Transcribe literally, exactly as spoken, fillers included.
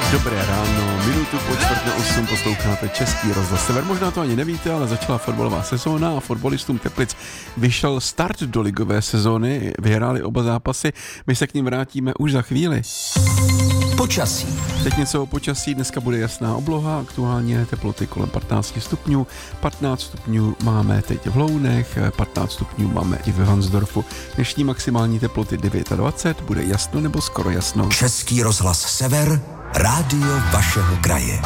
Dobré ráno, minutu po čtvrt na osm posloucháte Český rozhlas Sever. Možná to ani nevíte, ale začala fotbalová sezóna a fotbalistům Teplic vyšel start do ligové sezóny, vyhráli oba zápasy, my se k ním vrátíme už za chvíli. Počasí. Teď něco o počasí, dneska bude jasná obloha, aktuálně teploty kolem patnáct stupňů, patnáct stupňů máme teď v Lounech, patnáct stupňů máme i v Hansdorfu. Dnešní maximální teploty dvacet devět, bude jasno nebo skoro jasno. Český rozhlas Sever, rádio vašeho kraje.